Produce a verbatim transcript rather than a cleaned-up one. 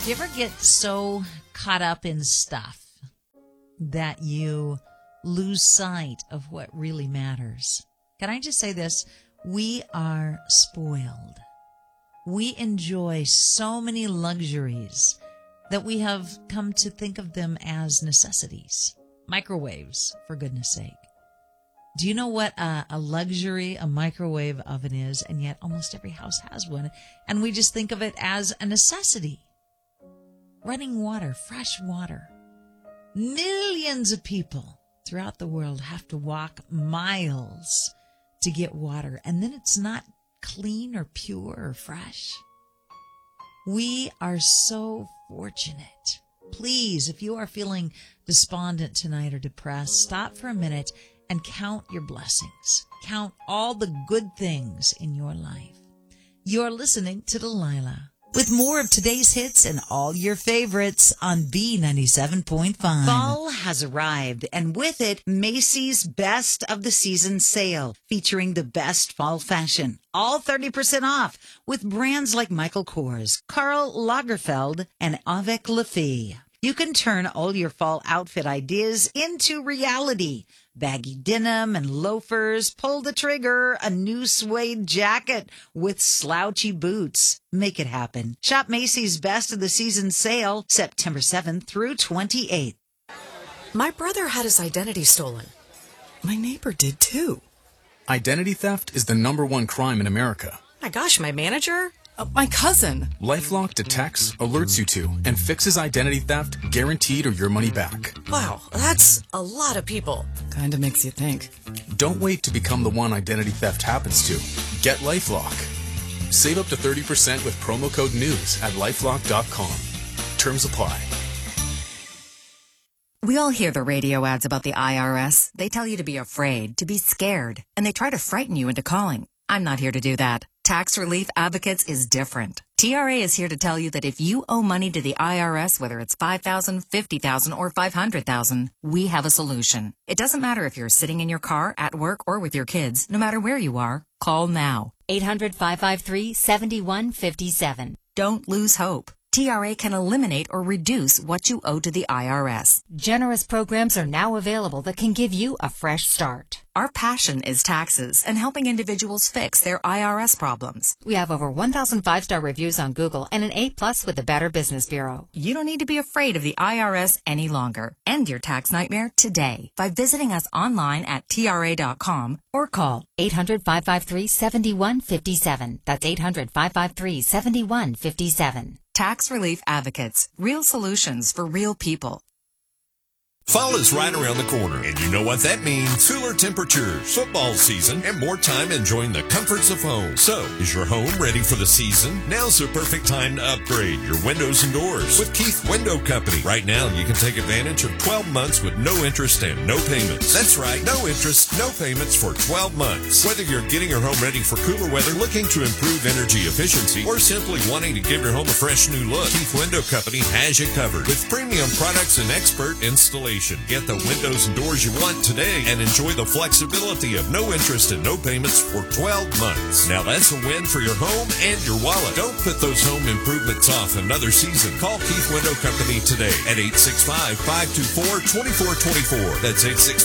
Do you ever get so caught up in stuff that you lose sight of what really matters? Can I just say this? We are spoiled. We enjoy so many luxuries that we have come to think of them as necessities. Microwaves, for goodness sake. Do you know what a, a luxury a microwave oven is? And yet almost every house has one. And we just think of it as a necessity. Running water, fresh water. Millions of people throughout the world have to walk miles to get water. And then it's not clean or pure or fresh. We are so fortunate. Please, if you are feeling despondent tonight or depressed, stop for a minute and count your blessings. Count all the good things in your life. You're listening to Delilah with more of today's hits and all your favorites on B ninety-seven point five. Fall has arrived, and with it, Macy's Best of the Season sale, featuring the best fall fashion, all thirty percent off, with brands like Michael Kors, Karl Lagerfeld, and Avec Les Filles. You can turn all your fall outfit ideas into reality. Baggy denim and loafers, pull the trigger, a new suede jacket with slouchy boots. Make it happen. Shop Macy's Best of the Season sale September seventh through twenty-eighth. My brother had his identity stolen. My neighbor did too. Identity theft is the number one crime in America. My gosh, my manager? Uh, my cousin. LifeLock detects, alerts you to, and fixes identity theft guaranteed or your money back. Wow, that's a lot of people. Kinda makes you think. Don't wait to become the one identity theft happens to. Get LifeLock. Save up to thirty percent with promo code NEWS at lifelock dot com. Terms apply. We all hear the radio ads about the I R S. They tell you to be afraid, to be scared, and they try to frighten you into calling. I'm not here to do that. Tax Relief Advocates is different. T R A is here to tell you that if you owe money to the I R S, whether it's five thousand dollars, fifty thousand dollars, or five hundred thousand dollars, we have a solution. It doesn't matter if you're sitting in your car, at work, or with your kids. No matter where you are, call now. eight hundred, five five three, seven one five seven. Don't lose hope. T R A can eliminate or reduce what you owe to the I R S. Generous programs are now available that can give you a fresh start. Our passion is taxes and helping individuals fix their I R S problems. We have over one thousand five-star reviews on Google and an A plus with the Better Business Bureau. You don't need to be afraid of the I R S any longer. End your tax nightmare today by visiting us online at T R A dot com or call eight hundred, five five three, seven one five seven. That's eight hundred, five five three, seven one five seven. Tax Relief Advocates. Real solutions for real people. Fall is right around the corner, and you know what that means. Cooler temperatures, football season, and more time enjoying the comforts of home. So, is your home ready for the season? Now's the perfect time to upgrade your windows and doors with Keith Window Company. Right now, you can take advantage of twelve months with no interest and no payments. That's right, no interest, no payments for twelve months. Whether you're getting your home ready for cooler weather, looking to improve energy efficiency, or simply wanting to give your home a fresh new look, Keith Window Company has you covered with premium products and expert installation. Get the windows and doors you want today and enjoy the flexibility of no interest and no payments for twelve months. Now that's a win for your home and your wallet. Don't put those home improvements off another season. Call Keith Window Company today at eight six five, five two four, two four two four. That's eight six